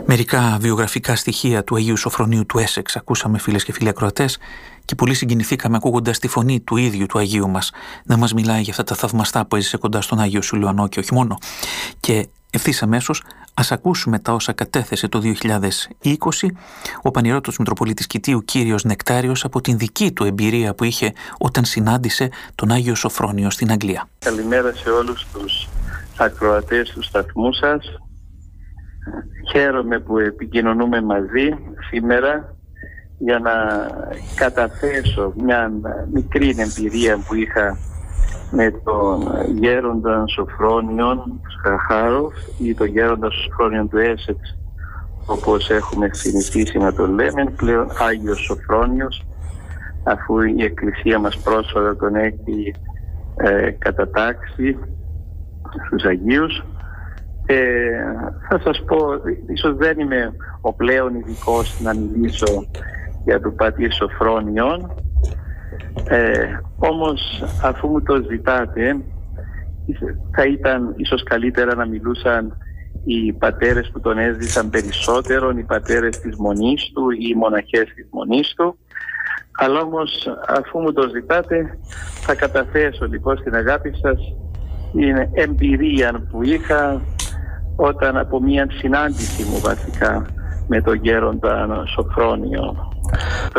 Μερικά βιογραφικά στοιχεία του Αγίου Σωφρονίου του Έσεξ ακούσαμε, φίλες και φίλοι ακροατές, και πολύ συγκινηθήκαμε ακούγοντας τη φωνή του ίδιου του Αγίου μας να μας μιλάει για αυτά τα θαυμαστά που έζησε κοντά στον Άγιο Σουλιανό και όχι μόνο. Και ευθύς αμέσως ας ακούσουμε τα όσα κατέθεσε το 2020 ο Πανηρώτος Μητροπολίτης Κητίου κύριος Νεκτάριος από την δική του εμπειρία που είχε όταν συνάντησε τον Άγιο Σωφρόνιο στην Αγγλία. Καλημέρα σε όλους τους ακροατές του σταθμού σας. Χαίρομαι που επικοινωνούμε μαζί σήμερα για να καταθέσω μια μικρή εμπειρία που είχα με τον γέροντα Σωφρόνιον Χαχάροφ ή τον γέροντα Σωφρόνιον του Έσεξ, όπως έχουμε συνηθίσει να το λέμε, πλέον Άγιος Σωφρόνιος, αφού η Εκκλησία μας πρόσφατα τον έχει κατατάξει στους Αγίους. Θα σας πω, ίσως δεν είμαι ο πλέον ειδικός να μιλήσω για τον πατήρ Σωφρόνιον, όμως αφού μου το ζητάτε, θα ήταν ίσως καλύτερα να μιλούσαν οι πατέρες που τον έζησαν περισσότερον, οι πατέρες της μονής του ή οι μοναχές της μονής του. Αλλά όμως αφού μου το ζητάτε, θα καταθέσω λοιπόν στην αγάπη σας την εμπειρία που είχα όταν από μια συνάντηση μου βασικά με τον γέροντα Σωφρόνιο. Το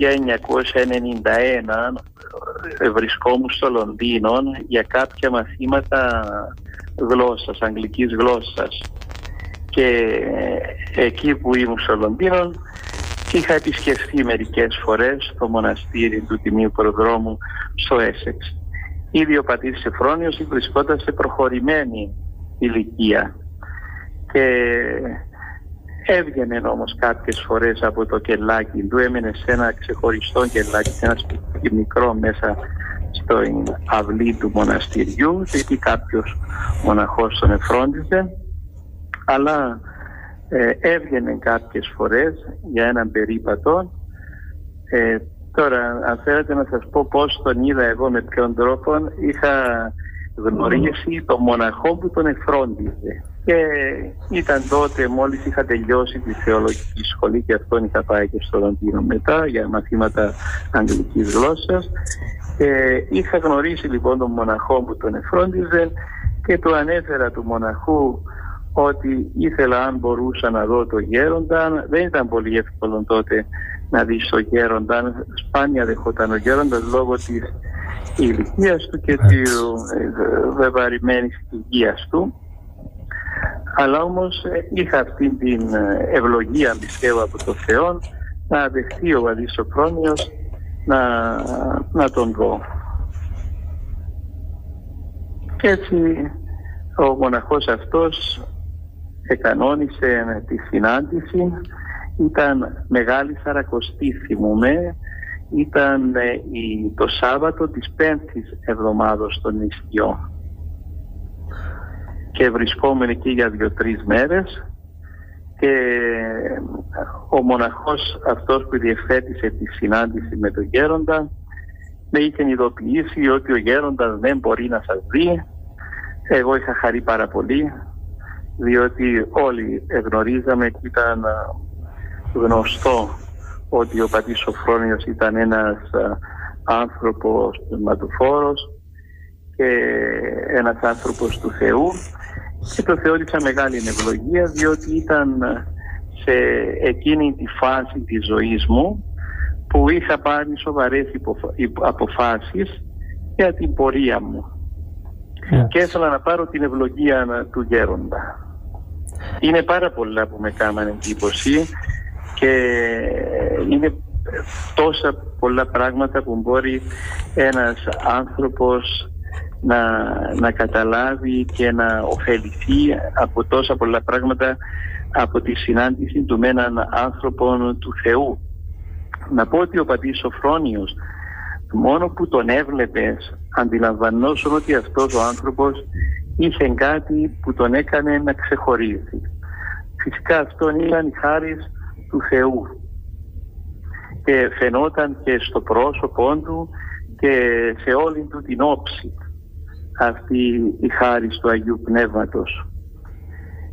1991 βρισκόμουν στο Λονδίνο για κάποια μαθήματα γλώσσας, αγγλικής γλώσσας, και εκεί που ήμουν στο Λονδίνο είχα επισκεφθεί μερικές φορές το μοναστήρι του Τιμίου Προδρόμου στο Έσεξ. Ήδη ο πατήρ Σωφρόνιος βρισκόταν σε προχωρημένη ηλικία και έβγαινε όμως κάποιες φορές από το κελάκι του, έμενε σε ένα ξεχωριστό κελάκι, σε ένα σπίτι μικρό μέσα στην αυλή του μοναστηριού, και εκεί κάποιος μοναχός τον εφρόντιζε, αλλά έβγαινε κάποιες φορές για έναν περίπατο. Τώρα, αν θέλετε να σας πω πώς τον είδα εγώ, με ποιον τρόπο είχα γνωρίσει τον μοναχό που τον εφρόντιζε. Και ήταν τότε, μόλις είχα τελειώσει τη θεολογική σχολή, και αυτόν είχα πάει και στο Λονδίνο μετά για μαθήματα αγγλικής γλώσσας. Είχα γνωρίσει λοιπόν τον μοναχό που τον εφρόντιζε και του ανέφερα του μοναχού ότι ήθελα, αν μπορούσα, να δω τον γέροντα. Δεν ήταν πολύ εύκολο τότε να δεις τον γέροντα. Σπάνια δεχόταν ο γέροντας λόγω της ηλικίας του και της βεβαρημένης υγείας του. Αλλά όμως είχα αυτή την ευλογία, πιστεύω, από τον Θεό, να δεχτεί ο πατήρ Σωφρόνιος να τον δω. Και έτσι ο μοναχός αυτός εκανόνισε τη συνάντηση. Ήταν Μεγάλη Σαρακοστή, θυμούμε, ήταν το Σάββατο της 5ης εβδομάδος των νηστιών, και βρισκόμουν εκεί για 2-3 μέρες, και ο μοναχός αυτός που διευθέτησε τη συνάντηση με τον γέροντα με είχε ειδοποιήσει ότι ο γέροντας δεν μπορεί να σας δει. Εγώ είχα χαρεί πάρα πολύ, διότι όλοι γνωρίζαμε και ήταν γνωστό ότι ο πατήρ Σωφρόνιος ήταν ένας άνθρωπος πνευματοφόρος και ένας άνθρωπος του Θεού, και το θεώρησα μεγάλη ευλογία, διότι ήταν σε εκείνη τη φάση της ζωής μου που είχα πάρει σοβαρές αποφάσεις για την πορεία μου και ήθελα να πάρω την ευλογία του γέροντα. Είναι πάρα πολλά που με κάνανε εντύπωση και είναι τόσα πολλά πράγματα που μπορεί ένας άνθρωπος να καταλάβει και να ωφεληθεί από τόσα πολλά πράγματα από τη συνάντηση του με έναν άνθρωπο του Θεού. Να πω ότι ο πατήρ Σωφρόνιος, μόνο που τον έβλεπες, αντιλαμβανόσουν ότι αυτός ο άνθρωπος είχε κάτι που τον έκανε να ξεχωρίζει. Φυσικά αυτόν ήταν η χάρις του Θεού και φαινόταν και στο πρόσωπό του και σε όλη του την όψη αυτή η χάρις του Αγίου Πνεύματος.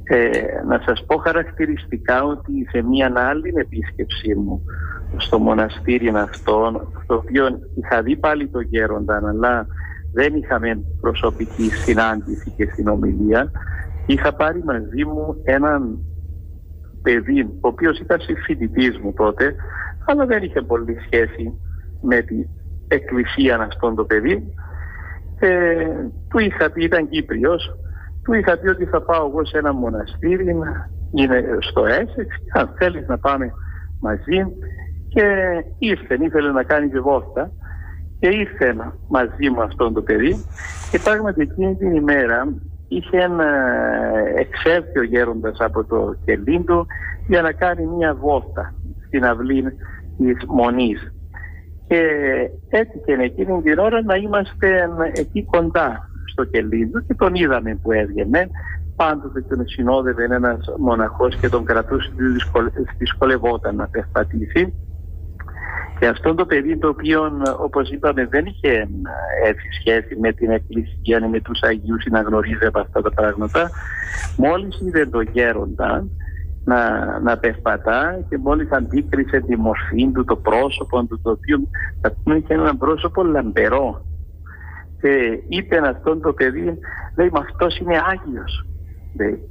Να σας πω χαρακτηριστικά ότι σε μία άλλη επίσκεψή μου στο μοναστήρι αυτό, στο οποίο είχα δει πάλι τον γέροντα, αλλά δεν είχαμε προσωπική συνάντηση και συνομιλία, είχα πάρει μαζί μου έναν παιδί, ο οποίος ήταν συμφοιτητής μου τότε, αλλά δεν είχε πολύ σχέση με την εκκλησία αυτόν το παιδί. Του είχα πει, ήταν Κύπριος, του είχα πει ότι θα πάω εγώ σε ένα μοναστήρι, είναι στο Έσεξ, αν θέλεις να πάμε μαζί. Και ήθελε να κάνει και βόλτα και ήρθε μαζί μου αυτόν το παιδί, και πράγματι εκείνη την ημέρα είχε εξέλθει ο γέροντας από το κελί του για να κάνει μια βόλτα στην αυλή της Μονής, και έτυχε εκείνη την ώρα να είμαστε εκεί κοντά στο κελί του και τον είδαμε που έβγαινε. Πάντοτε τον συνόδευε ένας μοναχός και τον κρατούσε, δυσκολευόταν να περπατήσει. Και αυτό το παιδί, το οποίο, όπως είπαμε, δεν είχε έτσι σχέση με την εκκλησία, με τους Αγίους ή να γνωρίζει από αυτά τα πράγματα, μόλις είδε τον γέροντα να περπατά και μόλις αντίκρισε τη μορφή του, το πρόσωπο του, το οποίο είχε ένα πρόσωπο λαμπερό, και είπε αυτόν το παιδί, λέει, μα αυτός είναι Άγιος, λέει.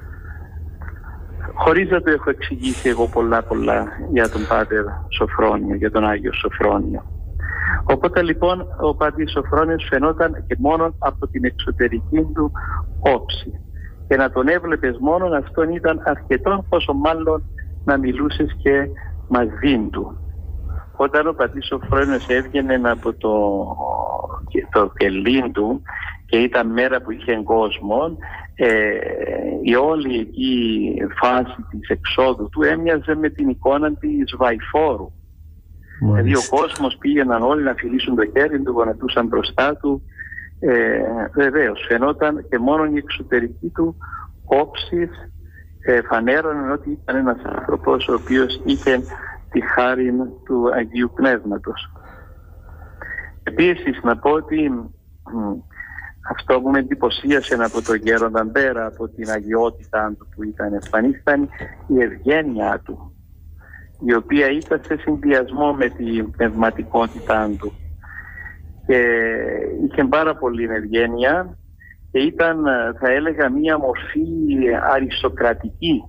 Χωρίς να το έχω εξηγήσει εγώ πολλά για τον Πάτερ Σοφρόνιο, για τον Άγιο Σοφρόνιο. Οπότε λοιπόν ο Πάτερ Σοφρόνιος φαινόταν και μόνο από την εξωτερική του όψη, και να τον έβλεπες μόνον αυτόν ήταν αρκετό, πόσο μάλλον να μιλούσες και μαζί του. Όταν ο Πατήρ Σοφρόνιος έβγαινε από το κελί του και ήταν μέρα που είχε κόσμο, η όλη εκεί φάση της εξόδου του έμοιαζε με την εικόνα της Βαϊφόρου. Δηλαδή ο κόσμος πήγαιναν όλοι να φιλήσουν το χέρι του, γονατούσαν μπροστά του. Βεβαίως φαινόταν και μόνο η εξωτερική του όψης φανέρωνε ότι ήταν ένας άνθρωπος ο οποίος είχε τη χάρη του Αγίου Πνεύματος. Επίσης να πω ότι αυτό που με εντυπωσίασε από τον γέροντα, πέρα από την αγιότητά του που ήταν εμφανίσταν, η ευγένειά του, η οποία ήταν σε συνδυασμό με την πνευματικότητά του, και είχε πάρα πολύ ευγένεια και ήταν, θα έλεγα, μία μορφή αριστοκρατική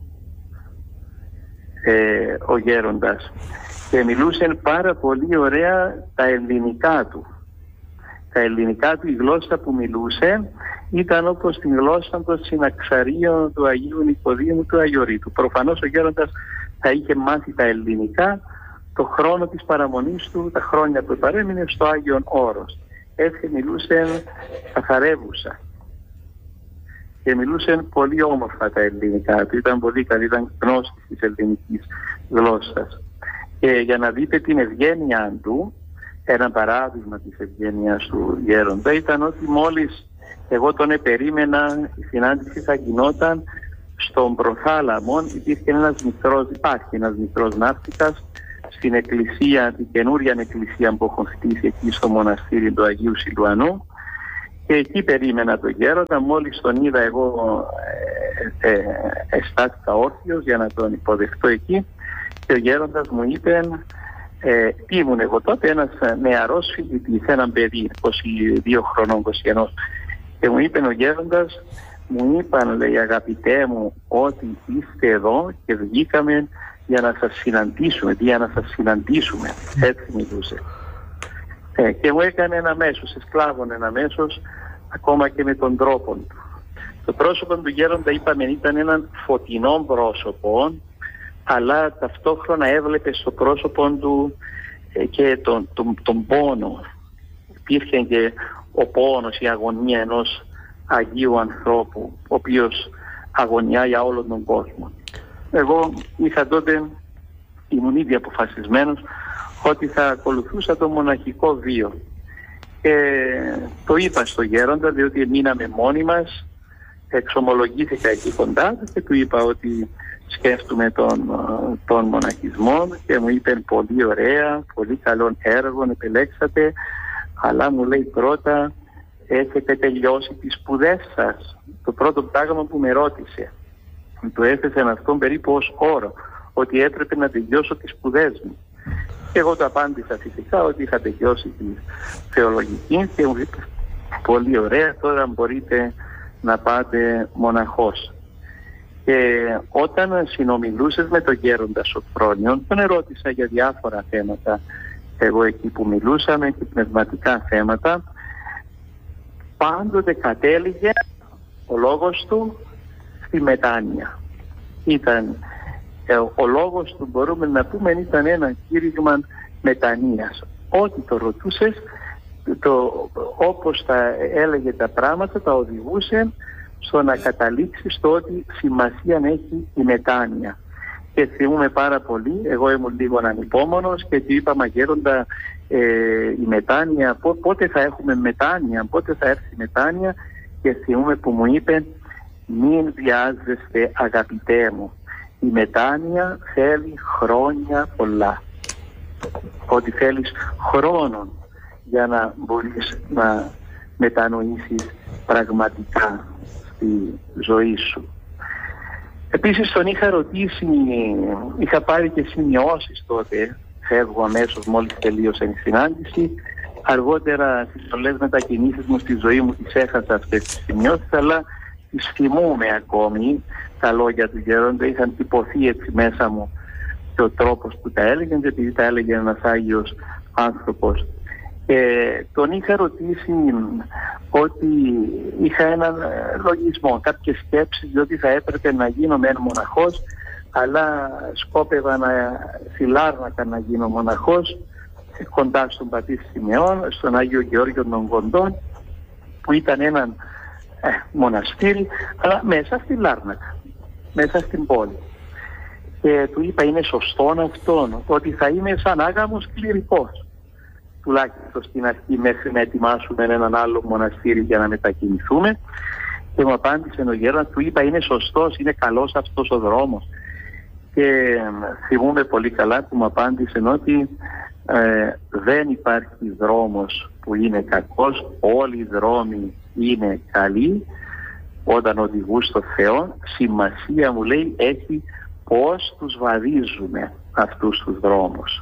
ο γέροντας, και μιλούσε πάρα πολύ ωραία τα ελληνικά του. Τα ελληνικά του, η γλώσσα που μιλούσε ήταν όπως την γλώσσα των συναξαρίων του Αγίου Νικοδήμου του Αγιορείτου. Προφανώς ο γέροντας θα είχε μάθει τα ελληνικά το χρόνο της παραμονής του, τα χρόνια που παρέμεινε στο Άγιον Όρος. Έτσι μιλούσε καθαρεύουσα και μιλούσε πολύ όμορφα τα ελληνικά του. Ήταν πολύ καλή, ήταν γνώστης της ελληνικής γλώσσας. Και για να δείτε την ευγένειά του, ένα παράδειγμα της ευγένειας του γέροντα ήταν ότι μόλις εγώ τον περίμενα, η συνάντηση θα γινόταν στον Προθάλαμο. Υπάρχει ένας μικρός ναύτικας στην εκκλησία, την καινούρια εκκλησία που έχουν χτίσει εκεί στο μοναστήρι του Αγίου Σιλουανού, και εκεί περίμενα τον γέροντα. Μόλις τον είδα εγώ εστάθηκα όρθιος για να τον υποδεχτώ εκεί, και ο γέροντας μου είπε, ήμουν εγώ τότε ένας νεαρός φοιτητής, έναν παιδί 22 χρονών, 21, και μου είπε ο γέροντας, μου είπαν, λέει, αγαπητέ μου, ότι είστε εδώ και βγήκαμε για να σας συναντήσουμε, έτσι μιλούσε. Και μου έκανε εσκλάβωνε αμέσως, ακόμα και με τον τρόπο του. Το πρόσωπο του γέροντα, είπαμε, ήταν έναν φωτεινό πρόσωπο, αλλά ταυτόχρονα έβλεπε στο πρόσωπο του και τον πόνο. Υπήρχε και ο πόνος, η αγωνία ενός Αγίου ανθρώπου, ο οποίος αγωνιά για όλον τον κόσμο. Εγώ ήμουν ήδη αποφασισμένος ότι θα ακολουθούσα το μοναχικό βίο, και το είπα στο γέροντα, διότι μείναμε μόνοι μας, εξομολογήθηκα εκεί κοντά και του είπα ότι σκέφτομαι τον μοναχισμό, και μου είπε πολύ ωραία, πολύ καλό έργο επιλέξατε, αλλά μου λέει πρώτα έχετε τελειώσει τις σπουδές σας. Το πρώτο πράγμα που με ρώτησε. το έθεσαν αυτόν περίπου ως όρο, ότι έπρεπε να τελειώσω τις σπουδές μου. Και εγώ το απάντησα φυσικά ότι είχα τελειώσει τη θεολογική και μου είπε πολύ ωραία, τώρα μπορείτε να πάτε μοναχός. Και όταν συνομιλούσες με τον γέροντα Σοφρόνιον, τον ερώτησα για διάφορα θέματα, εγώ εκεί που μιλούσαμε και πνευματικά θέματα, πάντοτε κατέληγε ο λόγος του στη μετάνοια. Ο λόγος του, μπορούμε να πούμε, ήταν ένα κήρυγμα μετανοίας. Ό,τι το ρωτούσες, όπως τα έλεγε τα πράγματα, τα οδηγούσε στο να καταλήξει στο ότι σημασία έχει η μετάνοια. Και θυμούμαι πάρα πολύ, εγώ ήμουν λίγο ανυπόμονος και του είπα, μα γέροντα, η μετάνοια, πότε θα έχουμε μετάνοια, πότε θα έρθει η μετάνοια? Και θυμούμαι που μου είπε, μην βιάζεστε αγαπητέ μου, η μετάνοια θέλει χρόνια πολλά. Ότι θέλεις χρόνων για να μπορείς να μετανοήσεις πραγματικά στη ζωή σου. Επίσης τον είχα ρωτήσει, είχα πάρει και σημειώσεις τότε, φεύγω αμέσως μόλις τελείωσε η συνάντηση. Αργότερα στις πολλές μετακινήσεις μου στη ζωή μου τις έχασα αυτές τις σημειώσεις, αλλά τις θυμούμαι ακόμη. Τα λόγια του γέροντα είχαν τυπωθεί έτσι μέσα μου και ο τρόπος που τα έλεγε, επειδή τα έλεγε ένας Άγιος άνθρωπος. Τον είχα ρωτήσει ότι είχα έναν λογισμό, κάποιες σκέψεις, διότι θα έπρεπε να γίνω μεν μοναχός, αλλά σκόπευα στη Λάρνακα να γίνω μοναχός, κοντά στον πατήρ Σιμεών, στον Άγιο Γεώργιο των Κοντών, που ήταν ένα μοναστήρι, αλλά μέσα στη Λάρνακα, μέσα στην πόλη. Και του είπα, είναι σωστόν αυτόν, ότι θα είμαι σαν άγαμος κληρικός, τουλάχιστον στην αρχή, μέχρι να ετοιμάσουμε έναν άλλο μοναστήρι για να μετακινηθούμε. Και μου απάντησε ο γέροντας, του είπα, είναι σωστός, είναι καλός αυτός ο δρόμος? Και θυμούμαι πολύ καλά που μου απάντησε ότι δεν υπάρχει δρόμος που είναι κακός, όλοι οι δρόμοι είναι καλοί όταν οδηγούν στο Θεό. Σημασία, μου λέει, έχει πώς τους βαδίζουμε αυτούς τους δρόμους.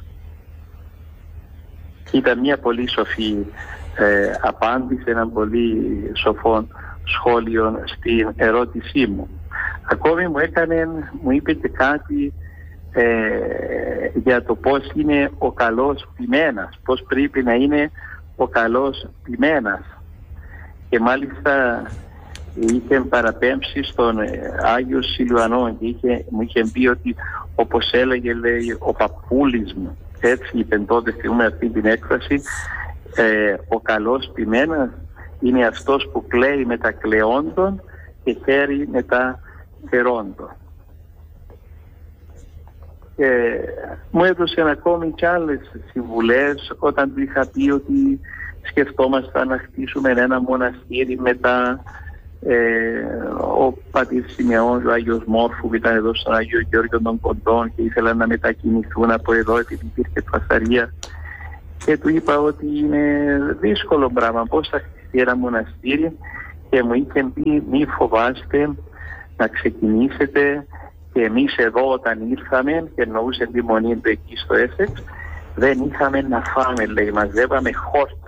Ήταν μια πολύ σοφή απάντηση, ένα πολύ σοφό σχόλιο στην ερώτησή μου. Ακόμη μου είπε και κάτι για το πώς είναι ο καλός ποιμένας, πώς πρέπει να είναι ο καλός ποιμένας. Και μάλιστα είχε παραπέμψει στον Άγιο Σιλουανό και μου είχε πει ότι, όπως έλεγε, λέει, ο παππούλης μου, έτσι είπε τότε, θυμούμε αυτή την έκφραση, ο καλός ποιμένας είναι αυτός που κλαίει με τα κλαιόντων και χαίρει με τα χαιρόντων. Μου έδωσε ακόμη και άλλες συμβουλές όταν του είχα πει ότι σκεφτόμασταν να χτίσουμε ένα μοναστήρι μετά. Ο πατήρ Σιμεών, ο Άγιος Μόρφου, ήταν εδώ στον Άγιο Γεώργιο των Κοντών και ήθελαν να μετακινηθούν από εδώ επειδή υπήρχε φασαρία. Και του είπα ότι είναι δύσκολο πράγμα, πώς θα χτιστεί ένα μοναστήρι, και μου είχε πει, μη φοβάστε να ξεκινήσετε, και εμείς εδώ όταν ήρθαμε, και εννοούσε τη μονή του εκεί στο Έσεξ, δεν είχαμε να φάμε, λέει, μαζεύαμε χόρτα.